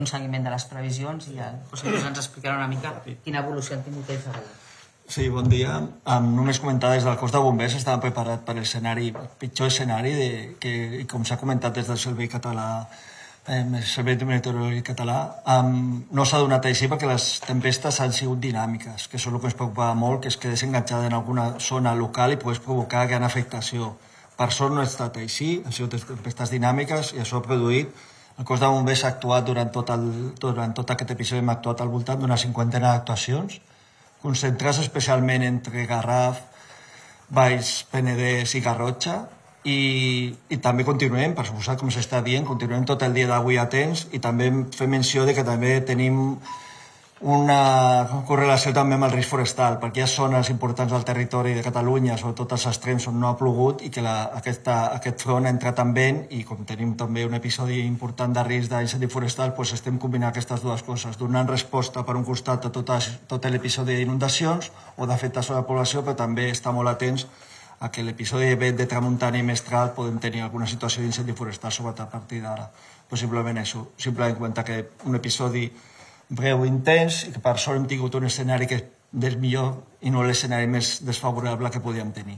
un seguiment de les previsions i el José Luis ens explicarà una mica quina evolució han tingut ells ara. Sí, bon dia. Només comentar des del cos de bombers estava preparat per l'escenari, el pitjor escenari que, com s'ha comentat des del Servei Català, el Servei Meteorològic Català, no s'ha donat així perquè les tempestes han sigut dinàmiques, que és el que ens preocupava molt, que es quedés enganxada en alguna zona local i pogués provocar gran afectació. Per sort no ha estat així, han sigut tempestes dinàmiques i això ha produït. El cos de bombers ha actuat durant tot aquest episodi, hem actuat al voltant d'una 50ena d'actuacions, concentrats especialment entre Garraf, Baix, Penedès i Garrotxa, i també continuem, per suposat, com s'està dient, continuem tot el dia d'avui atents i també fem menció de que també tenim una correlació també amb el risc forestal, perquè hi ha zones importants del territori de Catalunya, sobretot els extrems on no ha plogut, i que aquest front ha entrat en vent, i com tenim també un episodi important de risc d'incendi forestal, doncs estem combinant aquestes dues coses, donant resposta per un costat a tot l'episodi d'inundacions o d'afectació de la població, però també estar molt atents a que l'episodi de vent de tramuntana i mestral podem tenir alguna situació d'incendi forestal, sobretot a partir d'ara. Però simplement això, simplement comentar que un episodi breu i intens, i que per sort hem tingut un escenari que és del millor i no l'escenari més desfavorable que podíem tenir.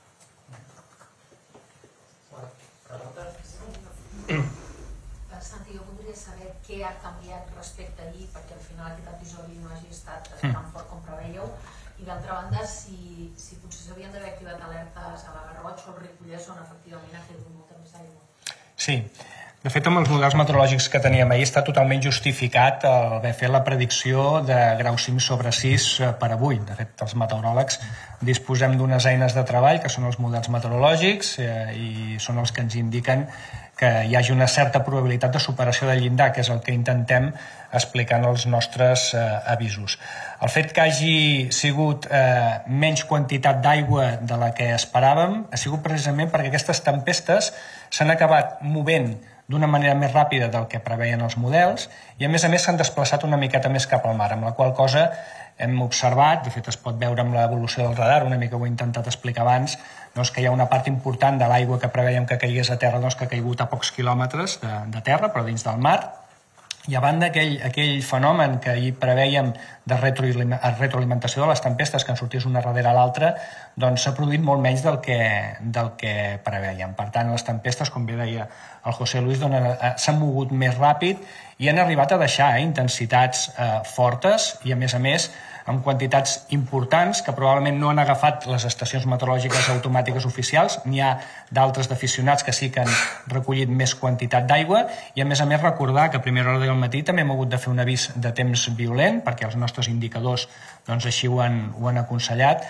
Santi, jo voldria saber què ha canviat respecte a ahir, perquè al final aquest episodi no hagi estat tan fort com preveieu, i d'altra banda, si potser s'havien d'haver activat alertes a la Garrotxa o al Ripollès, on efectivament ha caigut molta més aigua. Sí. De fet, amb els models meteorològics que teníem ahir està totalment justificat haver fet la predicció de grau 5 sobre 6 per avui. De fet, els meteoròlegs disposem d'unes eines de treball que són els models meteorològics i són els que ens indiquen que hi hagi una certa probabilitat de superació del llindar, que és el que intentem explicar en els nostres avisos. El fet que hagi sigut menys quantitat d'aigua de la que esperàvem ha sigut precisament perquè aquestes tempestes s'han acabat movent d'una manera més ràpida del que preveien els models i a més s'han desplaçat una miqueta més cap al mar, amb la qual cosa hem observat, de fet es pot veure amb l'evolució del radar, una mica ho he intentat explicar abans, doncs que hi ha una part important de l'aigua que preveiem que caigués a terra doncs que ha caigut a pocs quilòmetres de terra, però dins del mar, i a banda aquell fenomen que ahir preveiem de retroalimentació de les tempestes que en sortís una darrere l'altra, doncs s'ha produït molt menys del que preveiem. Per tant, les tempestes, com bé deia el José Luis, s'han mogut més ràpid i han arribat a deixar intensitats fortes i, a més, amb quantitats importants que probablement no han agafat les estacions meteorològiques automàtiques oficials. N'hi ha d'altres d'aficionats que sí que han recollit més quantitat d'aigua i, a més, recordar que a primera hora del matí també hem hagut de fer un avís de temps violent perquè els nostres indicadors així ho han aconsellat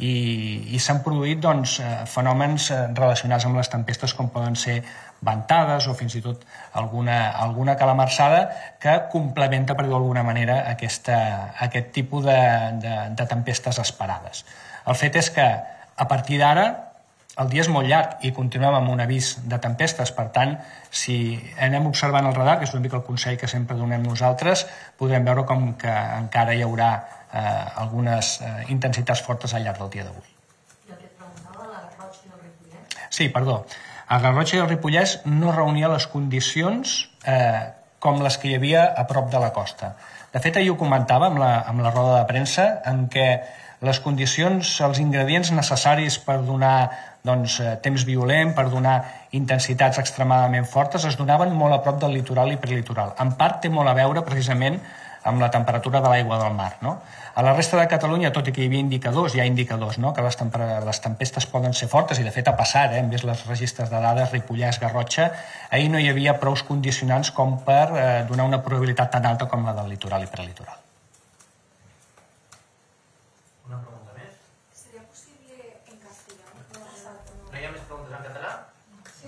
i s'han produït fenòmens relacionats amb les tempestes com poden ser ventades o fins i tot alguna calamarsada que complementa, per dir-ho d'alguna manera, aquest tipus de tempestes esperades. El fet és que a partir d'ara el dia és molt llarg i continuem amb un avís de tempestes, per tant, si anem observant el radar, que és una mica el consell que sempre donem nosaltres, podrem veure com que encara hi haurà algunes intensitats fortes al llarg del dia d'avui. I el que et preguntava, la Garrotxa i el Ripollès? Sí, perdó. A Garrotxa i el Ripollès no reunia les condicions com les que hi havia a prop de la costa. De fet, ahir ho comentava amb la roda de premsa, en què les condicions, els ingredients necessaris per donar temps violent, per donar intensitats extremadament fortes, es donaven molt a prop del litoral i prelitoral. En part té molt a veure precisament amb la temperatura de l'aigua del mar. A la resta de Catalunya, tot i que hi havia indicadors, hi ha indicadors, que les tempestes poden ser fortes, i de fet ha passat, hem vist les registres de dades, Ripollès, Garrotxa, ahir no hi havia prous condicionants com per donar una probabilitat tan alta com la del litoral i prelitoral. Una pregunta més? ¿Sería posible en castellano? ¿No hi ha més preguntes en català? Sí.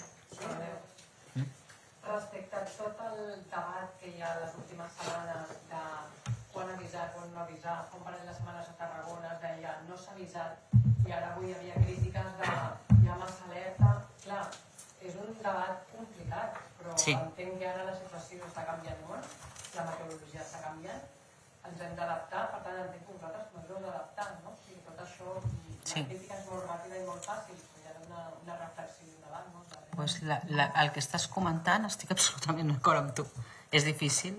Respecte a tot el debat que hi ha les últimes setmanes de quan avisar, quan no avisar, com per les setmanes a Tarragona es deia no s'ha avisat i ara avui hi havia crítiques de hi ha massa alerta. Clar, és un debat complicat, però entenc que ara la situació està canviant molt, la meteorologia està canviant, ens hem d'adaptar, per tant entenc que vosaltres no us heu d'adaptar, no? O sigui, tot això, la crítica és molt ràpida i molt fàcil, però hi ha una reflexió i un debat, no? El que estàs comentant estic absolutament d'acord amb tu. és difícil.